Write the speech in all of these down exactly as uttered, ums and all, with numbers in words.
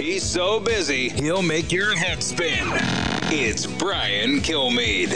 He's so busy, he'll make your head spin. It's Brian Kilmeade.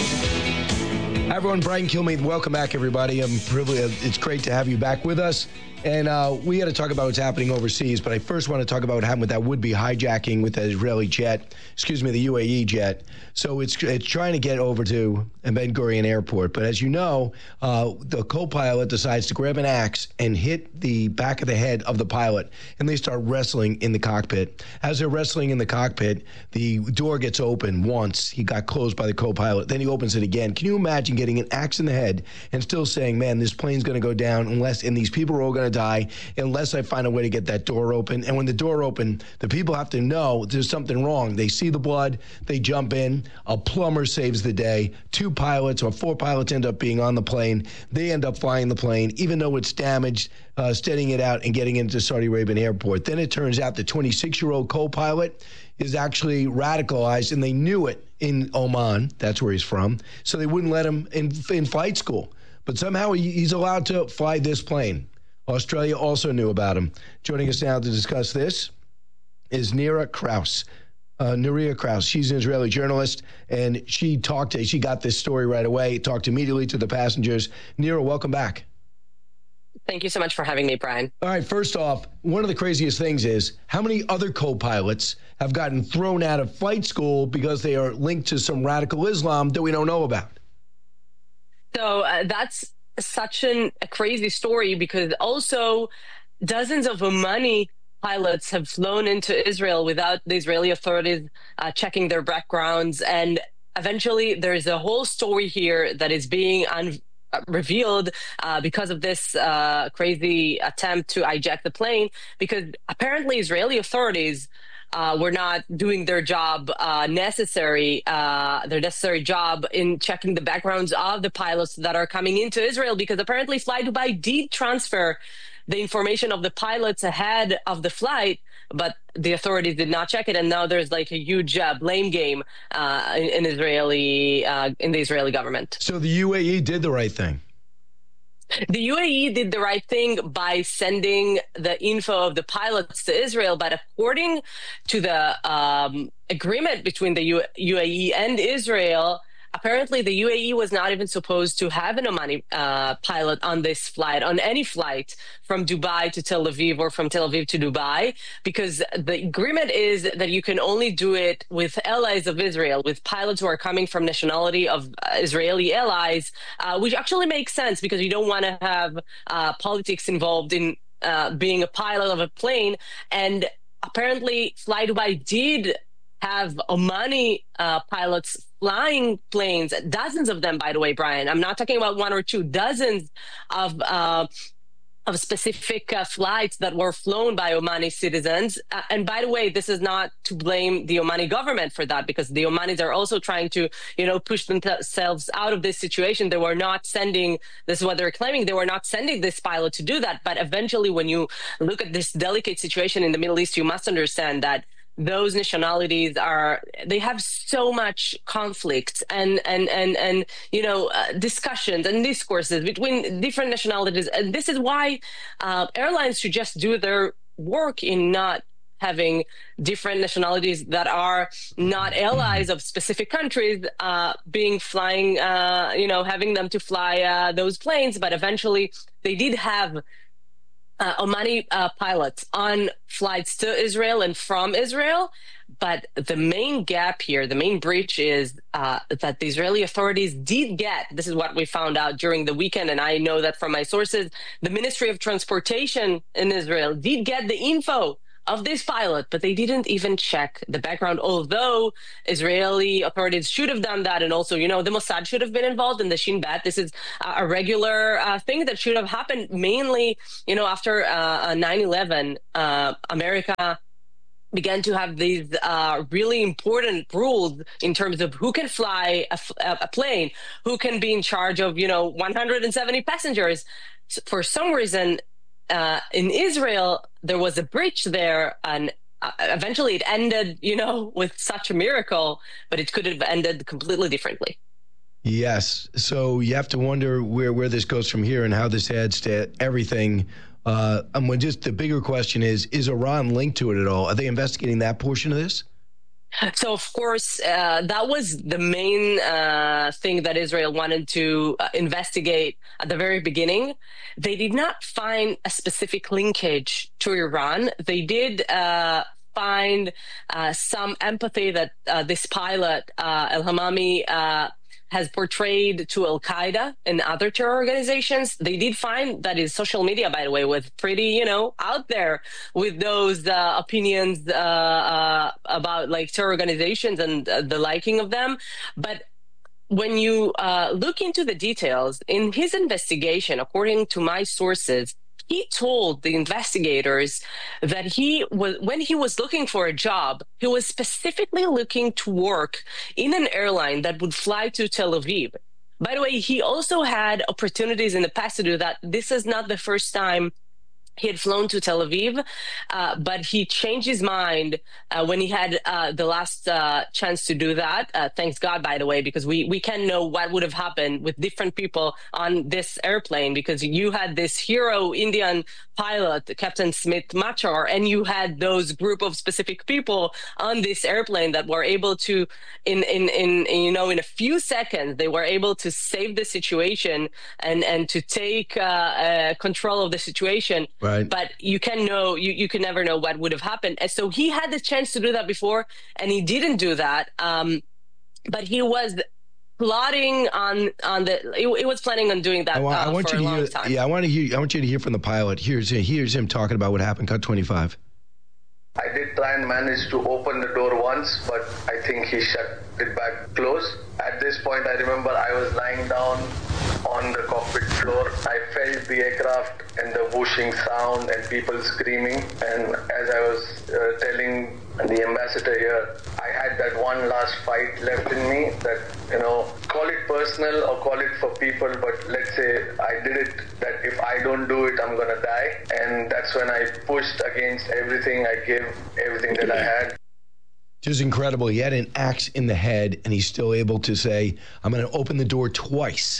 Hi, everyone. Brian Kilmeade. Welcome back, everybody. I'm privileged. It's great to have you back with us. And uh, we got to talk about what's happening overseas, but I first want to talk about what happened with that would-be hijacking with the Israeli jet, excuse me, the U A E jet. So it's it's trying to get over to Ben Gurion Airport. But as you know, uh, the co-pilot decides to grab an axe and hit the back of the head of the pilot, and they start wrestling in the cockpit. As they're wrestling in the cockpit, the door gets open once. He got closed by the co-pilot. Then he opens it again. Can you imagine getting an axe in the head and still saying, man, this plane's going to go down unless, and these people are all going to die unless I find a way to get that door open. And when the door open, the people have to know there's something wrong. They see the blood, they jump in, a plumber saves the day, two pilots or four pilots end up being on the plane, they end up flying the plane, even though it's damaged, uh, steadying it out and getting into Saudi Arabian airport. Then it turns out the twenty-six-year-old co-pilot is actually radicalized, and they knew it in Oman, that's where he's from, so they wouldn't let him in, in flight school. But somehow he's allowed to fly this plane. Australia also knew about him. Joining us now to discuss this is Nira Kraus. Uh, Nira Kraus. She's an Israeli journalist, and she talked to, she got this story right away, talked immediately to the passengers. Nira, welcome back. Thank you so much for having me, Brian. All right, first off, one of the craziest things is how many other co-pilots have gotten thrown out of flight school because they are linked to some radical Islam that we don't know about? So uh, that's such an, a crazy story, because also dozens of Omani pilots have flown into Israel without the Israeli authorities uh, checking their backgrounds. And eventually there's a whole story here that is being un- revealed uh, because of this uh, crazy attempt to hijack the plane, because apparently Israeli authorities Uh, were not doing their job uh, necessary, uh, their necessary job in checking the backgrounds of the pilots that are coming into Israel, because apparently Fly Dubai did transfer the information of the pilots ahead of the flight, but the authorities did not check it, and now there's like a huge uh, blame game uh, in, in Israeli uh, in the Israeli government. So the U A E did the right thing. The U A E did the right thing by sending the info of the pilots to Israel, but according to the um, agreement between the U- UAE and Israel, apparently the U A E was not even supposed to have an Omani uh, pilot on this flight, on any flight from Dubai to Tel Aviv or from Tel Aviv to Dubai, because the agreement is that you can only do it with allies of Israel, with pilots who are coming from nationality of uh, Israeli allies, uh, which actually makes sense because you don't want to have uh, politics involved in uh, being a pilot of a plane. And apparently Fly Dubai did have Omani uh, pilots flying planes, dozens of them, by the way, Brian. I'm not talking about one or two, dozens of uh, of specific uh, flights that were flown by Omani citizens. Uh, and by the way, this is not to blame the Omani government for that, because the Omanis are also trying to, you know, push themselves out of this situation. They were not sending, this is what they're claiming, they were not sending this pilot to do that. But eventually, when you look at this delicate situation in the Middle East, you must understand that those nationalities are, they have so much conflict and and and and you know uh, discussions and discourses between different nationalities, and this is why uh, airlines should just do their work in not having different nationalities that are not allies of specific countries uh, being flying, uh, you know, having them to fly uh, those planes. But eventually, they did have Uh, Omani uh, pilots on flights to Israel and from Israel. But the main gap here, the main breach is uh, that the Israeli authorities did get, this is what we found out during the weekend, and I know that from my sources, the Ministry of Transportation in Israel did get the info of this pilot, but they didn't even check the background, although Israeli authorities should have done that. And also, you know, the Mossad should have been involved in the Shin Bet. This is a regular uh, thing that should have happened mainly, you know, after uh, nine eleven, uh, America began to have these uh, really important rules in terms of who can fly a, a plane, who can be in charge of, you know, one hundred seventy passengers. For some reason, Uh, in Israel, there was a breach there, and uh, eventually it ended, you know, with such a miracle, but it could have ended completely differently. Yes. So you have to wonder where, where this goes from here and how this adds to everything Uh, and when just the bigger question is, is Iran linked to it at all? Are they investigating that portion of this? So, of course, uh, that was the main uh, thing that Israel wanted to uh, investigate at the very beginning. They did not find a specific linkage to Iran. They did uh, find uh, some empathy that uh, this pilot, uh, El Hamami, uh, has portrayed to Al Qaeda and other terror organizations. They did find that his social media, by the way, was pretty, you know, out there with those uh, opinions uh, uh, about like terror organizations and uh, the liking of them. But when you uh, look into the details in his investigation, according to my sources, he told the investigators that he was, when he was looking for a job, he was specifically looking to work in an airline that would fly to Tel Aviv. By the way, he also had opportunities in the past to do that. This is not the first time he had flown to Tel Aviv, uh, but he changed his mind uh, when he had uh, the last uh, chance to do that. Uh, thanks God, by the way, because we, we can know what would have happened with different people on this airplane, because you had this hero Indian pilot, Captain Smith Machar, and you had those group of specific people on this airplane that were able to, in, in, in, in you know, in a few seconds, they were able to save the situation and, and to take uh, uh, control of the situation. Right. But you can know, you, you can never know what would have happened. And so he had the chance to do that before, and he didn't do that. Um, but he was plotting on on the. He, he was planning on doing that. I want, uh, I want for you a to long hear. time. Yeah, I want to hear. I want you to hear from the pilot. Here's here's him talking about what happened. Cut twenty-five. I did try and manage to open the door once, but I think he shut it back closed. At this point, I remember I was lying down on the cockpit floor. I felt the aircraft and the whooshing sound and people screaming. And as I was uh, telling the ambassador here, I had that one last fight left in me that, you know, call it personal or call it for people, but let's say I did it, that if I don't do it, I'm going to die. And that's when I pushed against everything. I gave everything that I had. Just incredible. He had an axe in the head, and he's still able to say, I'm going to open the door twice.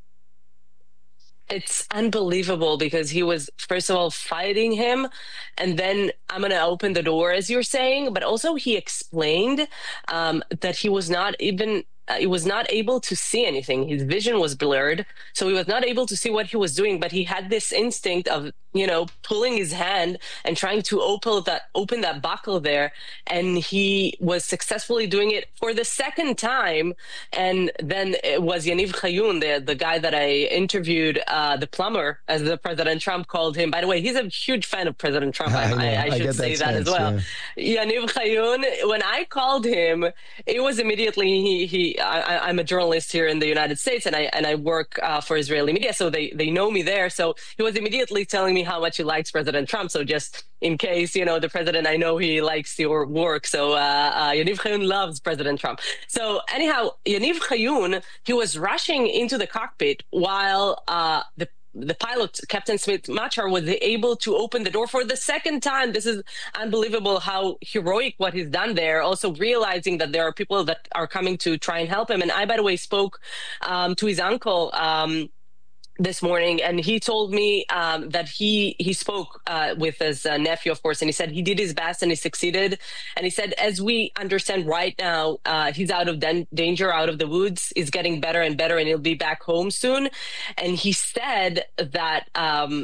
It's unbelievable because he was, first of all, fighting him, and then I'm going to open the door, as you're saying. But also he explained um, that he was not even, uh, he was not able to see anything. His vision was blurred, so he was not able to see what he was doing. But he had this instinct of, you know, pulling his hand and trying to open that, open that buckle there. And he was successfully doing it for the second time. And then it was Yaniv Chayun, the, the guy that I interviewed, uh, the plumber, as the President Trump called him. By the way, he's a huge fan of President Trump. I, I, I, I should say that, that as well. Yeah. Yaniv Chayun, when I called him, it was immediately, he, he I, I'm a journalist here in the United States, and I, and I work uh, for Israeli media. So they, they know me there. So he was immediately telling me how much he likes President Trump. So just in case, you know, the president, I know he likes your work. So uh, uh, Yaniv Chayun loves President Trump. So anyhow, Yaniv Chayun, he was rushing into the cockpit while uh, the the pilot, Captain Smith Machar, was able to open the door for the second time. This is unbelievable how heroic what he's done there. Also realizing that there are people that are coming to try and help him. And I, by the way, spoke um, to his uncle um, this morning, and he told me um, that he he spoke uh, with his uh, nephew, of course, and he said he did his best and he succeeded. And he said, as we understand right now, uh, he's out of dan- danger, out of the woods, is getting better and better, and he'll be back home soon. And he said that um,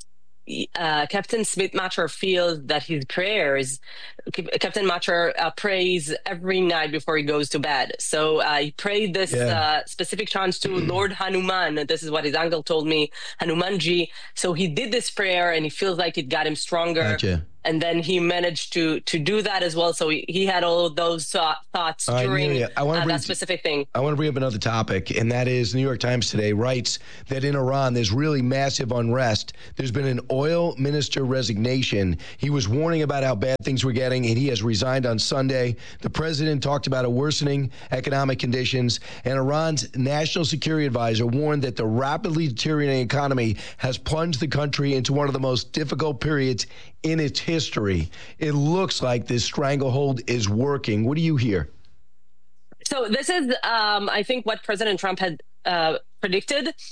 uh, Captain Smith Machar feels that his prayers, Captain Machar uh, prays every night before he goes to bed. So uh, he prayed this yeah. uh, specific chant to Lord Hanuman. This is what his uncle told me, Hanumanji. So he did this prayer, and he feels like it got him stronger. Gotcha. And then he managed to to do that as well. So he, he had all of those uh, thoughts uh, during yeah, yeah. I uh, that specific thing. I want to bring up another topic, and that is New York Times today writes that in Iran there's really massive unrest. There's been an oil minister resignation. He was warning about how bad things were getting, and he has resigned on Sunday. The president talked about a worsening economic conditions, and Iran's national security advisor warned that the rapidly deteriorating economy has plunged the country into one of the most difficult periods in its history. It looks like this stranglehold is working. What do you hear? So this is, um, I think, what President Trump had uh, predicted.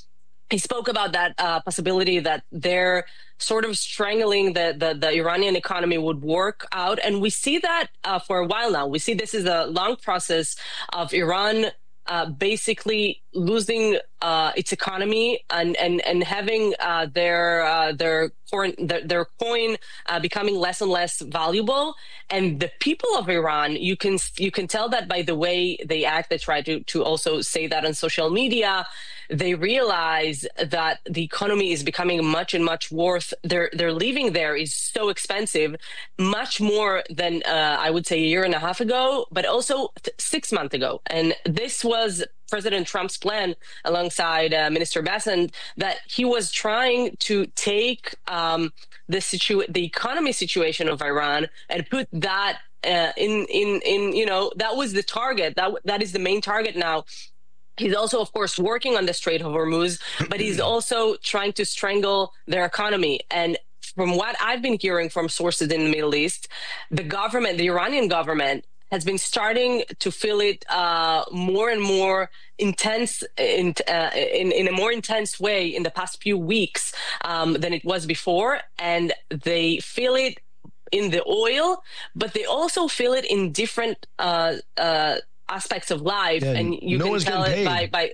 he spoke about that uh, possibility that they're sort of strangling the, the, the Iranian economy would work out. And we see that uh, for a while now. We see this is a long process of Iran uh, basically losing uh, its economy and and and having uh, their uh, their coin their, their coin uh, becoming less and less valuable. And the people of Iran, you can you can tell that by the way they act. They try to to also say that on social media. They realize that the economy is becoming much and much worth. Their their living there is so expensive, much more than uh, I would say a year and a half ago, but also th- six months ago. And this was President Trump's plan alongside uh, Minister Bessent, that he was trying to take um, the situ- the economy situation of Iran and put that uh, in in in you know that was the target. That that is the main target now. He's also, of course, working on the Strait of Hormuz, but he's also trying to strangle their economy. And from what I've been hearing from sources in the Middle East, the government, the Iranian government, has been starting to feel it uh, more and more intense in, uh, in in a more intense way in the past few weeks um, than it was before. And they feel it in the oil, but they also feel it in different uh, uh aspects of life, yeah, and you no can tell it by by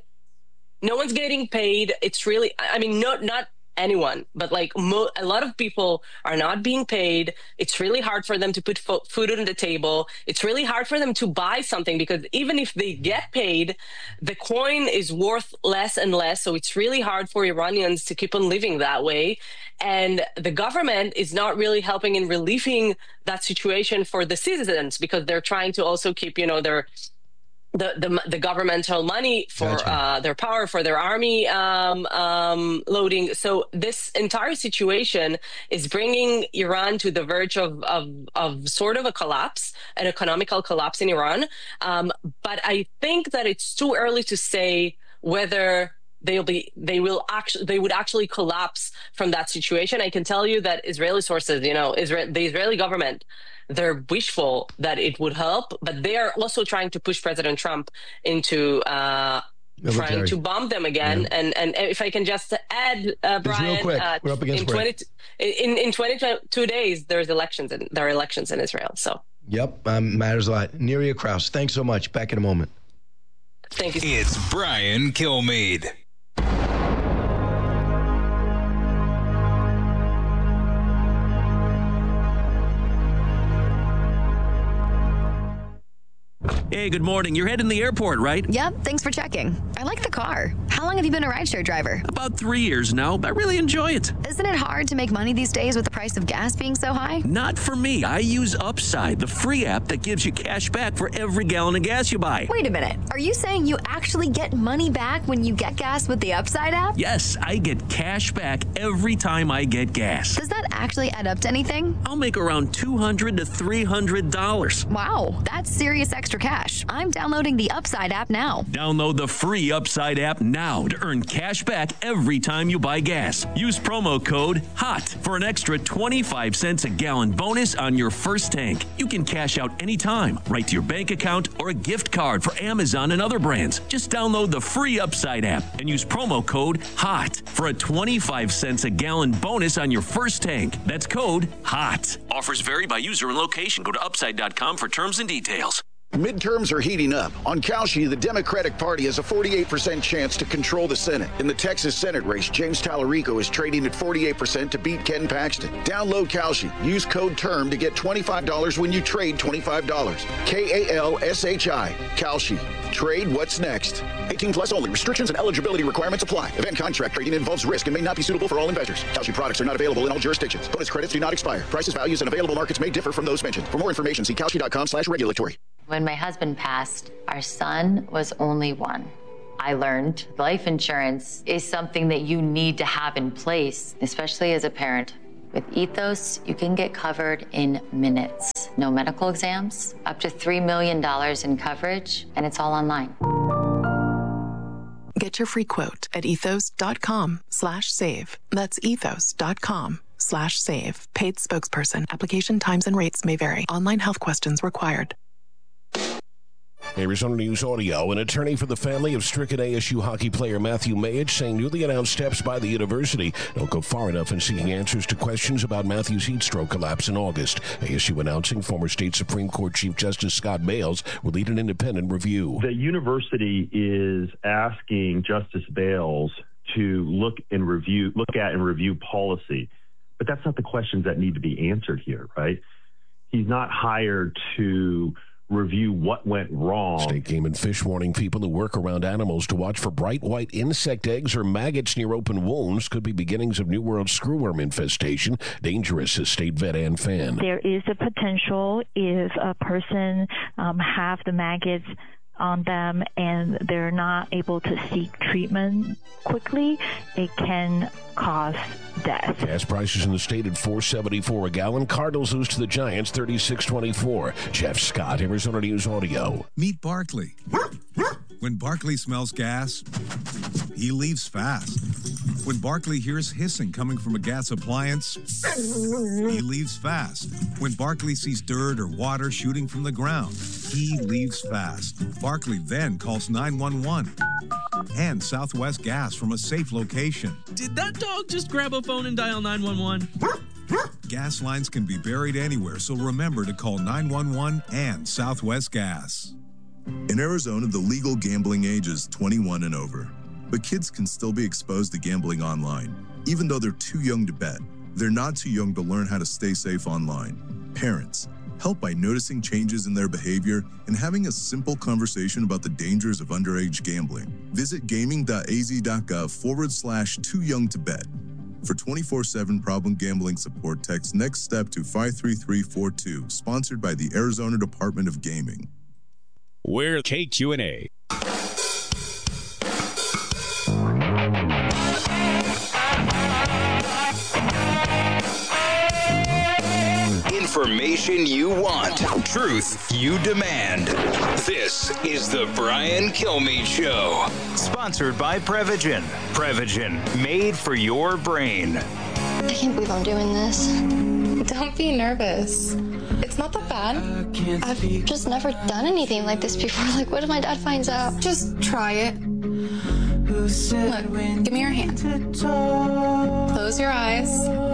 no one's getting paid. It's really, I mean, not not anyone, but like mo- a lot of people are not being paid. It's really hard for them to put fo- food on the table. It's really hard for them to buy something, because even if they get paid, the coin is worth less and less. So it's really hard for Iranians to keep on living that way. And the government is not really helping in relieving that situation for the citizens, because they're trying to also keep, you know, their The, the the governmental money for gotcha. uh, their power, for their army um, um, loading. So this entire situation is bringing Iran to the verge of of, of sort of a collapse, an economical collapse in Iran. Um, but I think that it's too early to say whether they'll be they will actually they would actually collapse from that situation. I can tell you that Israeli sources, you know, Israel, the Israeli government, they're wishful that it would help, but they are also trying to push President Trump into uh, trying to bomb them again. Yeah. And and if I can just add, uh, Brian, real quick. Uh, We're up against in twenty in in twenty-two days, there's elections and there are elections in Israel. So yep, um, matters a lot. Neria Krause, thanks so much. Back in a moment. Thank you. It's Brian Kilmeade. Hey, good morning. You're heading to the airport, right? Yep, thanks for checking. I like the car. How long have you been a rideshare driver? About three years now. I really enjoy it. Isn't it hard to make money these days with the price of gas being so high? Not for me. I use Upside, the free app that gives you cash back for every gallon of gas you buy. Wait a minute. Are you saying you actually get money back when you get gas with the Upside app? Yes, I get cash back every time I get gas. Does that actually add up to anything? I'll make around two hundred to three hundred dollars. Wow, that's serious extra cash. I'm downloading the Upside app now. Download the free Upside app now to earn cash back every time you buy gas. Use promo code HOT for an extra twenty-five cents a gallon bonus on your first tank. You can cash out anytime, right to your bank account or a gift card for Amazon and other brands. Just download the free Upside app and use promo code HOT for a twenty-five cents a gallon bonus on your first tank. That's code HOT. Offers vary by user and location. Go to upside dot com for terms and details. Midterms are heating up. On Kalshi, the Democratic Party has a forty-eight percent chance to control the Senate. In the Texas Senate race, James Tallarico is trading at forty-eight percent to beat Ken Paxton. Download Kalshi. Use code TERM to get twenty-five dollars when you trade twenty-five dollars. K A L S H I. Kalshi. Trade what's next. eighteen plus only. Restrictions and eligibility requirements apply. Event contract trading involves risk and may not be suitable for all investors. Kalshi products are not available in all jurisdictions. Bonus credits do not expire. Prices, values, and available markets may differ from those mentioned. For more information, see kalshi dot com slash regulatory. When my husband passed, our son was only one. I learned life insurance is something that you need to have in place, especially as a parent. With Ethos, you can get covered in minutes. No medical exams, up to three million dollars in coverage, and it's all online. Get your free quote at ethos dot com slash save. That's ethos dot com slash save. Paid spokesperson. Application times and rates may vary. Online health questions required. Arizona News Audio. An attorney for the family of stricken A S U hockey player Matthew Mayich saying newly announced steps by the university don't go far enough in seeking answers to questions about Matthew's heat stroke collapse in August. A S U announcing former state Supreme Court Chief Justice Scott Bales will lead an independent review. The university is asking Justice Bales to look and review, look at and review policy. But that's not the questions that need to be answered here, right? He's not hired to review what went wrong. State Game and Fish warning people who work around animals to watch for bright white insect eggs or maggots near open wounds. Could be beginnings of New World screwworm infestation. Dangerous, says state vet Ann Fan. There is a potential if a person um, have the maggots on them and they're not able to seek treatment quickly, it can cause death. Gas prices in the state at four seventy-four a gallon. Cardinals lose to the Giants thirty-six twenty-four. Jeff Scott, Arizona News Audio. Meet Barkley. When Barkley smells gas, he leaves fast. When Barkley hears hissing coming from a gas appliance, he leaves fast. When Barkley sees dirt or water shooting from the ground, he leaves fast. Barkley then calls nine one one and Southwest Gas from a safe location. Did that dog just grab a phone and dial nine one one? Gas lines can be buried anywhere, so remember to call nine one one and Southwest Gas. In Arizona, the legal gambling age is twenty-one and over. But kids can still be exposed to gambling online, even though they're too young to bet. They're not too young to learn how to stay safe online. Parents, help by noticing changes in their behavior and having a simple conversation about the dangers of underage gambling. Visit gaming.az.gov forward slash too young to bet. For twenty-four seven problem gambling support, text Next Step to five three three four two, sponsored by the Arizona Department of Gaming. We're K Q N A. Information you want, truth you demand. This is the Brian Kilmeade Show. Sponsored by Prevagen. Prevagen, made for your brain. I can't believe I'm doing this. Don't be nervous. It's not that bad. I've just never done anything like this before. Like, what if my dad finds out? Just try it. Look, give me your hand. Close your eyes.